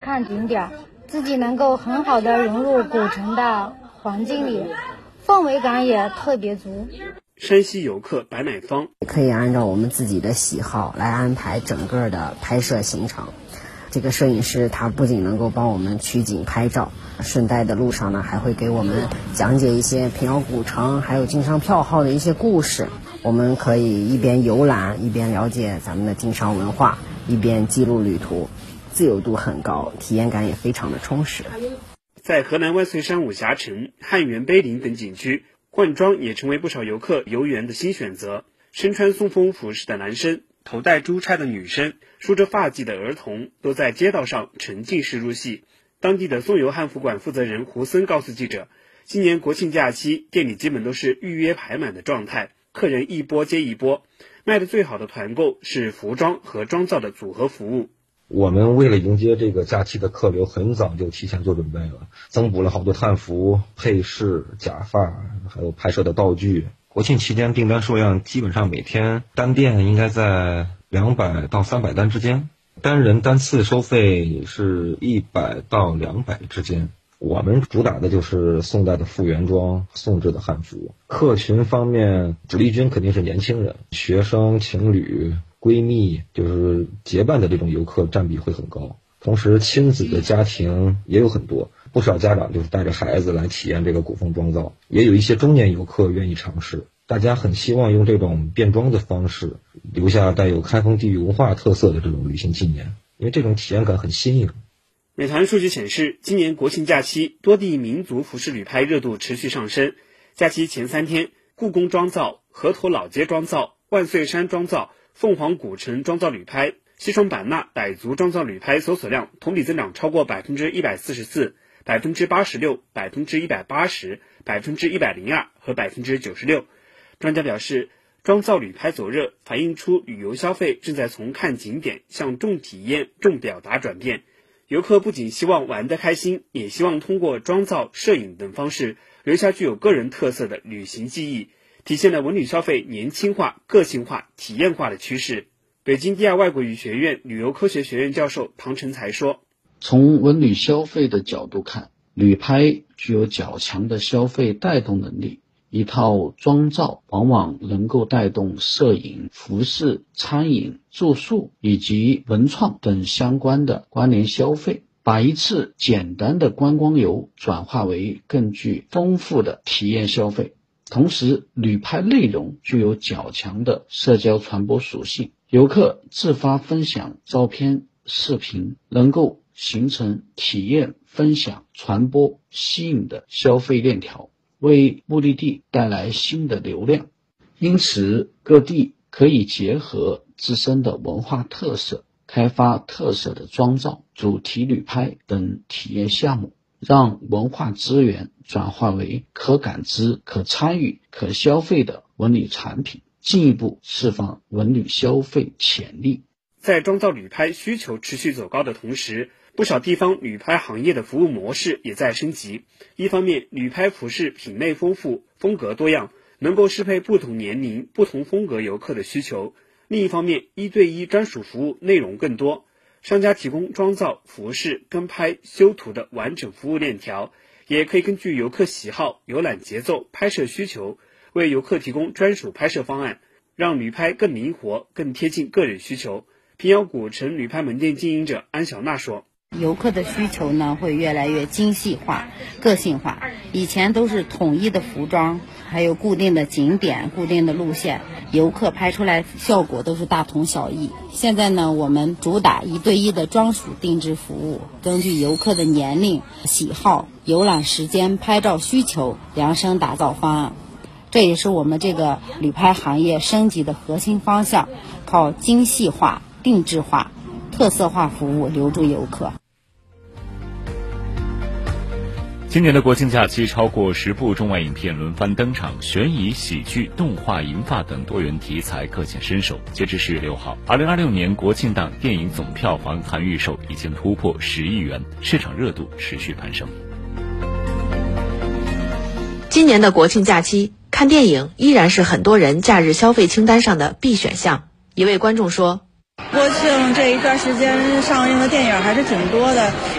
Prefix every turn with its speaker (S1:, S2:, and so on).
S1: 看景点，自己能够很好的融入古城的环境里，氛围感也特别足。
S2: 山西游客白乃芳
S3: 可以按照我们自己的喜好来安排整个的拍摄行程。这个摄影师他不仅能够帮我们取景拍照，顺带的路上呢还会给我们讲解一些平遥古城还有京商票号的一些故事。我们可以一边游览一边了解咱们的京商文化，一边记录旅途，自由度很高，体验感也非常的充实。
S2: 在河南万岁山武峡城、汉源碑林等景区，换装也成为不少游客游园的新选择。身穿松风服饰的男生，头戴珠钗的女生，梳着发髻的儿童，都在街道上沉浸式入戏。当地的松游汉服馆负责人胡森告诉记者，今年国庆假期店里基本都是预约排满的状态，客人一波接一波。卖的最好的团购是服装和妆造的组合服务。
S4: 我们为了迎接这个假期的客流，很早就提前做准备了，增补了好多汉服、配饰、假发，还有拍摄的道具。国庆期间订单数量基本上每天单店应该在200到300单之间，单人单次收费是100到200之间。我们主打的就是宋代的复原装、宋制的汉服。客群方面，主力军肯定是年轻人、学生、情侣、闺蜜，就是结伴的这种游客占比会很高。同时亲子的家庭也有很多，不少家长就是带着孩子来体验这个古风妆造，也有一些中年游客愿意尝试。大家很希望用这种变装的方式留下带有开封地域文化特色的这种旅行纪念，因为这种体验感很新颖。
S2: 美团数据显示，今年国庆假期多地民族服饰旅拍热度持续上升。假期前3天，故宫妆造、河头老街妆造、万岁山妆造、凤凰古城妆造旅拍、西双版纳傣族妆造旅拍搜索量同比增长超过 144%、86%、180%、102%和 96%。专家表示，妆造旅拍走热，反映出旅游消费正在从看景点向重体验、重表达转变。游客不仅希望玩得开心，也希望通过妆造、摄影等方式留下具有个人特色的旅行记忆，体现了文旅消费年轻化、个性化、体验化的趋势。北京第二外国语学院旅游科学学院教授唐成才说，
S5: 从文旅消费的角度看，旅拍具有较强的消费带动能力。一套妆造往往能够带动摄影、服饰、餐饮、住宿以及文创等相关的关联消费，把一次简单的观光游转化为更具丰富的体验消费。同时，旅拍内容具有较强的社交传播属性，游客自发分享照片、视频，能够形成体验、分享、传播、吸引的消费链条，为目的地带来新的流量。因此，各地可以结合自身的文化特色，开发特色的妆造、主题旅拍等体验项目，让文化资源转化为可感知、可参与、可消费的文旅产品，进一步释放文旅消费潜力。
S2: 在妆造旅拍需求持续走高的同时，不少地方旅拍行业的服务模式也在升级。一方面，旅拍服饰品类丰富，风格多样，能够适配不同年龄、不同风格游客的需求；另一方面，1对1专属服务内容更多，商家提供妆造、服饰、跟拍、修图的完整服务链条，也可以根据游客喜好、游览节奏、拍摄需求，为游客提供专属拍摄方案，让旅拍更灵活、更贴近个人需求。平遥古城旅拍门店经营者安小娜说，
S6: 游客的需求呢会越来越精细化、个性化，以前都是统一的服装，还有固定的景点、固定的路线，游客拍出来效果都是大同小异。现在呢，我们主打1对1的专属定制服务，根据游客的年龄、喜好、游览时间、拍照需求量身打造方案。这也是我们这个旅拍行业升级的核心方向，靠精细化、定制化、特色化服务留住游客。
S7: 今年的国庆假期，超过10部中外影片轮番登场，悬疑、喜剧、动画、银发等多元题材各显身手。截至10月6号，2026年国庆档电影总票房含预售已经突破10亿元，市场热度持续攀升。
S8: 今年的国庆假期，看电影依然是很多人假日消费清单上的必选项。一位观众说，
S9: 国庆这一段时间上映的电影还是挺多的，